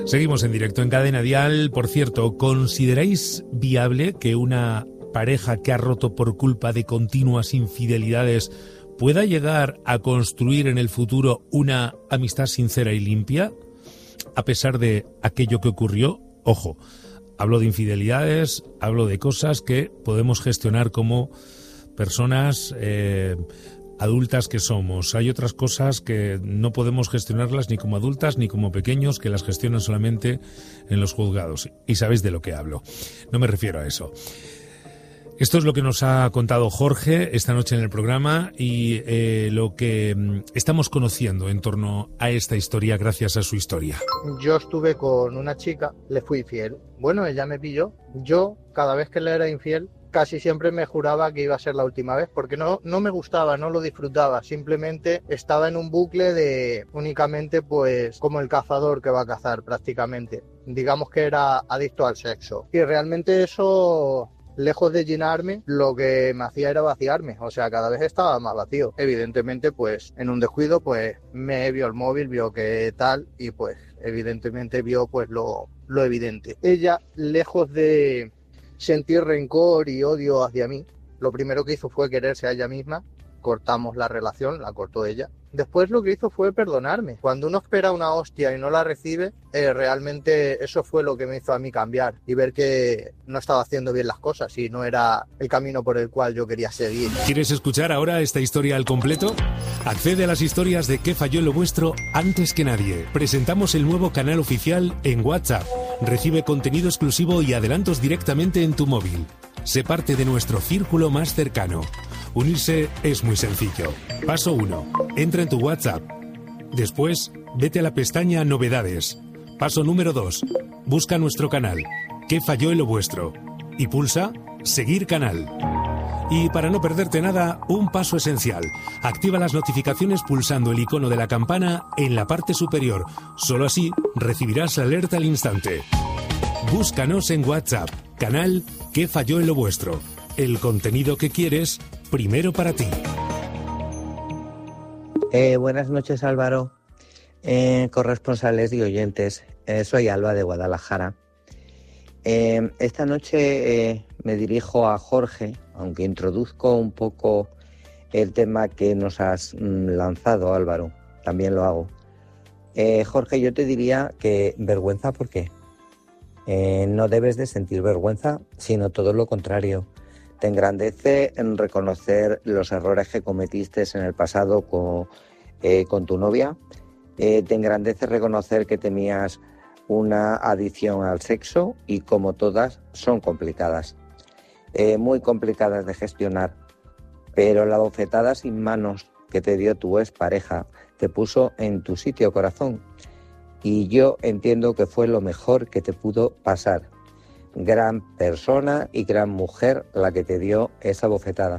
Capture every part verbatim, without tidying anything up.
Seguimos en directo en Cadena Dial. Por cierto, ¿consideráis viable que una pareja que ha roto por culpa de continuas infidelidades pueda llegar a construir en el futuro una amistad sincera y limpia? A pesar de aquello que ocurrió, ojo, hablo de infidelidades, hablo de cosas que podemos gestionar como personas eh, adultas que somos. Hay otras cosas que no podemos gestionarlas ni como adultas ni como pequeños, que las gestionan solamente en los juzgados. Y sabéis de lo que hablo. No me refiero a eso. Esto es lo que nos ha contado Jorge esta noche en el programa y eh, lo que mm, estamos conociendo en torno a esta historia gracias a su historia. Yo estuve con una chica, le fui infiel. Bueno, ella me pilló. Yo, cada vez que le era infiel, casi siempre me juraba que iba a ser la última vez, porque no, no me gustaba, no lo disfrutaba, simplemente estaba en un bucle de únicamente pues como el cazador que va a cazar prácticamente. Digamos que era adicto al sexo. Y realmente eso, lejos de llenarme, lo que me hacía era vaciarme, o sea, cada vez estaba más vacío. Evidentemente, pues en un descuido, pues me vio el móvil, vio que tal, y pues evidentemente vio pues lo, lo evidente. Ella, lejos de sentir rencor y odio hacia mí, lo primero que hizo fue quererse a ella misma. Cortamos la relación, la cortó ella. Después lo que hizo fue perdonarme. Cuando uno espera una hostia y no la recibe, eh, realmente eso fue lo que me hizo a mí cambiar y ver que no estaba haciendo bien las cosas y no era el camino por el cual yo quería seguir. ¿Quieres escuchar ahora esta historia al completo? Accede a las historias de ¿Qué falló en lo vuestro? Antes que nadie. Presentamos el nuevo canal oficial en WhatsApp. Recibe contenido exclusivo y adelantos directamente en tu móvil. Sé parte de nuestro círculo más cercano. Unirse es muy sencillo. Paso uno. Entra en tu WhatsApp. Después, vete a la pestaña Novedades. Paso número dos. Busca nuestro canal. ¿Qué falló en lo vuestro? Y pulsa Seguir canal. Y para no perderte nada, un paso esencial. Activa las notificaciones pulsando el icono de la campana en la parte superior. Solo así recibirás la alerta al instante. Búscanos en WhatsApp. Canal ¿Qué falló en lo vuestro? El contenido que quieres, primero para ti. Eh, buenas noches, Álvaro. Eh, corresponsales y oyentes. Eh, soy Alba de Guadalajara. Eh, esta noche eh, me dirijo a Jorge, aunque introduzco un poco el tema que nos has mm, lanzado, Álvaro. También lo hago. Eh, Jorge, yo te diría que vergüenza, ¿por qué? Eh, no debes de sentir vergüenza, sino todo lo contrario. Te engrandece en reconocer los errores que cometiste en el pasado con, eh, con tu novia. Eh, te engrandece reconocer que tenías una adicción al sexo y, como todas, son complicadas. Eh, muy complicadas de gestionar. Pero la bofetada sin manos que te dio tu expareja te puso en tu sitio, corazón. Y yo entiendo que fue lo mejor que te pudo pasar. Gran persona y gran mujer la que te dio esa bofetada.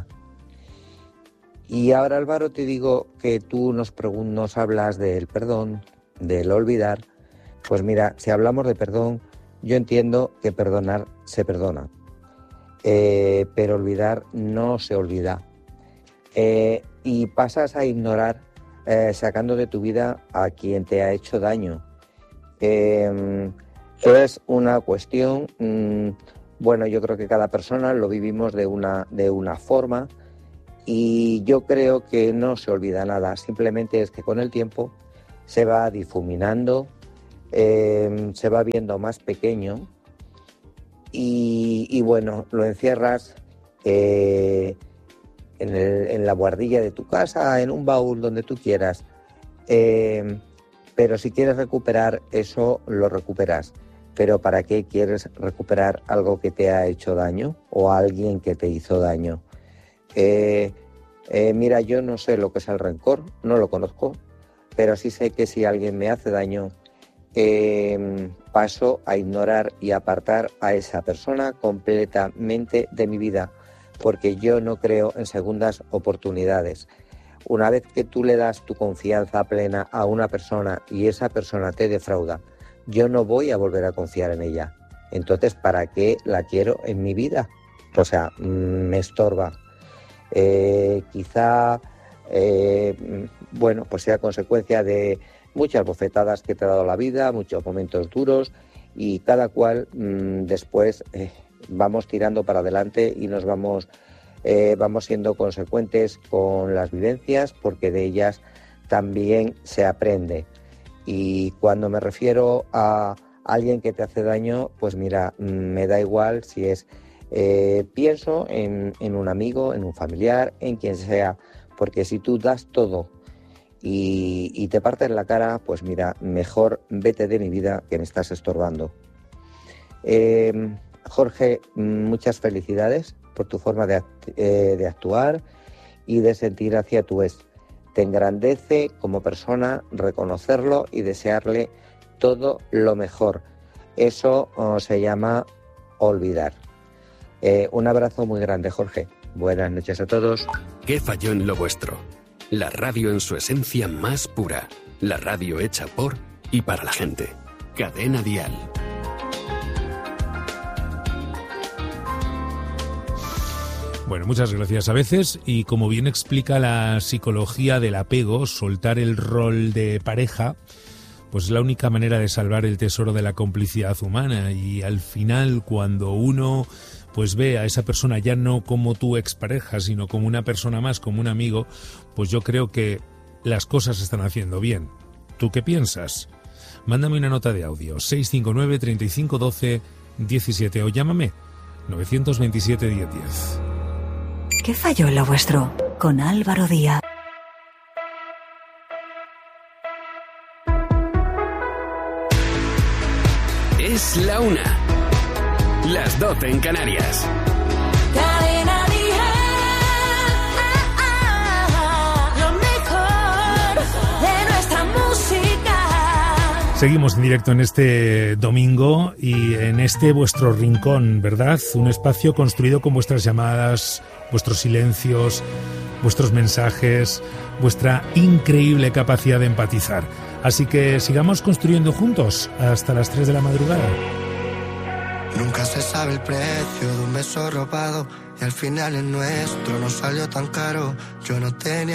Y ahora, Álvaro, te digo que tú nos, pregun- nos hablas del perdón, del olvidar. Pues mira, si hablamos de perdón, yo entiendo que perdonar se perdona. Eh, pero olvidar no se olvida. Eh, y pasas a ignorar eh, sacando de tu vida a quien te ha hecho daño. Eh, es una cuestión, mmm, bueno, yo creo que cada persona lo vivimos de una, de una forma y yo creo que no se olvida nada, simplemente es que con el tiempo se va difuminando, eh, se va viendo más pequeño y, y bueno, lo encierras eh, en, el, en la buhardilla de tu casa, en un baúl, donde tú quieras. Eh, Pero si quieres recuperar eso, lo recuperas. Pero ¿para qué quieres recuperar algo que te ha hecho daño o a alguien que te hizo daño? Eh, eh, mira, yo no sé lo que es el rencor, no lo conozco, pero sí sé que si alguien me hace daño, eh, paso a ignorar y apartar a esa persona completamente de mi vida, porque yo no creo en segundas oportunidades. Una vez que tú le das tu confianza plena a una persona y esa persona te defrauda, yo no voy a volver a confiar en ella. Entonces, ¿para qué la quiero en mi vida? O sea, me estorba. Eh, quizá, eh, bueno, pues sea consecuencia de, muchas bofetadas que te ha dado la vida, muchos momentos duros, y cada cual mmm, después eh, vamos tirando para adelante y nos vamos, eh, vamos siendo consecuentes con las vivencias, porque de ellas también se aprende. Y cuando me refiero a alguien que te hace daño, pues mira, me da igual si es, eh, pienso en, en un amigo, en un familiar, en quien sea, porque si tú das todo y, y te partes la cara, pues mira, mejor vete de mi vida, que me estás estorbando. Eh, Jorge, muchas felicidades por tu forma de, act- eh, de actuar y de sentir hacia tu ex. Te engrandece como persona reconocerlo y desearle todo lo mejor. Eso oh, se llama olvidar. Eh, un abrazo muy grande, Jorge. Buenas noches a todos. ¿Qué falló en lo vuestro? La radio en su esencia más pura. La radio hecha por y para la gente. Cadena Dial. Bueno, muchas gracias. A veces, y como bien explica la psicología del apego, soltar el rol de pareja, pues es la única manera de salvar el tesoro de la complicidad humana. Y al final, cuando uno pues ve a esa persona ya no como tu expareja, sino como una persona más, como un amigo, pues yo creo que las cosas se están haciendo bien. ¿Tú qué piensas? Mándame una nota de audio, seis cinco nueve, treinta y cinco, doce, diecisiete, o llámame, nueve dos siete, diez, diez. ¿Qué falló en lo vuestro? Con Álvaro Díaz. Es la una. Las doce en Canarias. Cadena Dial, lo mejor de nuestra música. Seguimos en directo en este domingo y en este vuestro rincón, ¿verdad? Un espacio construido con vuestras llamadas, vuestros silencios, vuestros mensajes, vuestra increíble capacidad de empatizar. Así que sigamos construyendo juntos hasta las tres de la madrugada. Nunca se sabe el precio de un beso robado y al final el nuestro no salió tan caro. Yo no tenía